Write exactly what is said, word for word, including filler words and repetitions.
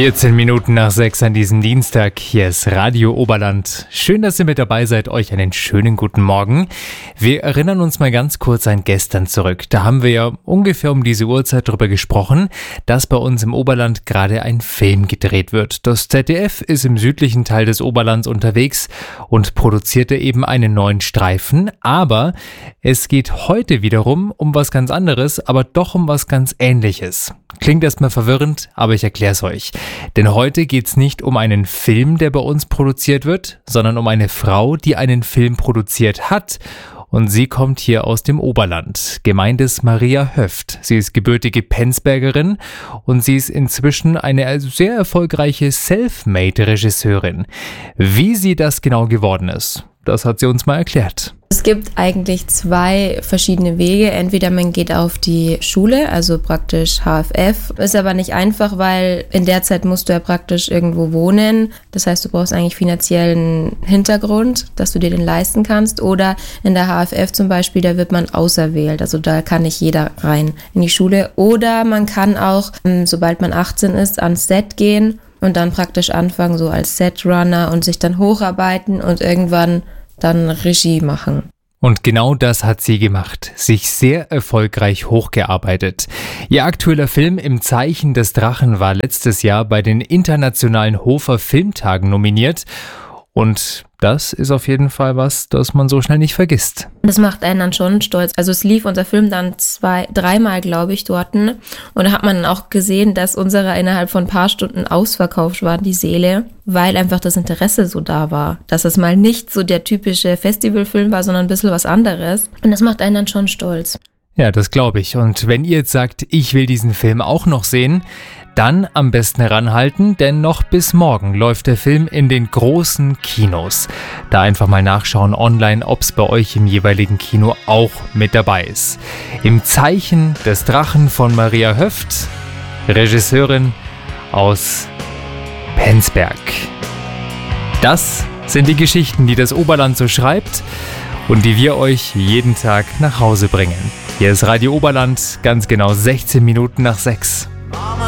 vierzehn Minuten nach sechs an diesem Dienstag. Hier ist Radio Oberland. Schön, dass ihr mit dabei seid. Euch einen schönen guten Morgen. Wir erinnern uns mal ganz kurz an gestern zurück. Da haben wir ja ungefähr um diese Uhrzeit darüber gesprochen, dass bei uns im Oberland gerade ein Film gedreht wird. Das Z D F ist im südlichen Teil des Oberlands unterwegs und produzierte eben einen neuen Streifen. Aber es geht heute wiederum um was ganz anderes, aber doch um was ganz Ähnliches. Klingt erstmal verwirrend, aber ich erkläre es euch. Denn heute geht es nicht um einen Film, der bei uns produziert wird, sondern um eine Frau, die einen Film produziert hat. Und sie kommt hier aus dem Oberland. Gemeint ist Maria Höft. Sie ist gebürtige Penzbergerin und sie ist inzwischen eine sehr erfolgreiche Selfmade-Regisseurin. Wie sie das genau geworden ist, das hat sie uns mal erklärt. Es gibt eigentlich zwei verschiedene Wege. Entweder man geht auf die Schule, also praktisch H F F. Ist aber nicht einfach, weil in der Zeit musst du ja praktisch irgendwo wohnen. Das heißt, du brauchst eigentlich finanziellen Hintergrund, dass du dir den leisten kannst. Oder in der H F F zum Beispiel, da wird man auserwählt. Also da kann nicht jeder rein in die Schule. Oder man kann auch, sobald man achtzehn ist, ans Set gehen und dann praktisch anfangen, so als Setrunner und sich dann hocharbeiten und irgendwann dann Regie machen. Und genau das hat sie gemacht, sich sehr erfolgreich hochgearbeitet. Ihr aktueller Film Im Zeichen des Drachen war letztes Jahr bei den internationalen Hofer Filmtagen nominiert. Und das ist auf jeden Fall was, das man so schnell nicht vergisst. Das macht einen dann schon stolz. Also es lief unser Film dann zwei, dreimal, glaube ich, dort. Und da hat man dann auch gesehen, dass unsere innerhalb von ein paar Stunden ausverkauft waren, die Säle, weil einfach das Interesse so da war. Dass es mal nicht so der typische Festivalfilm war, sondern ein bisschen was anderes. Und das macht einen dann schon stolz. Ja, das glaube ich. Und wenn ihr jetzt sagt, ich will diesen Film auch noch sehen, dann am besten heranhalten, denn noch bis morgen läuft der Film in den großen Kinos. Da einfach mal nachschauen online, ob es bei euch im jeweiligen Kino auch mit dabei ist. Im Zeichen des Drachen von Maria Höft, Regisseurin aus Penzberg. Das sind die Geschichten, die das Oberland so schreibt und die wir euch jeden Tag nach Hause bringen. Hier ist Radio Oberland, ganz genau sechzehn Minuten nach sechs.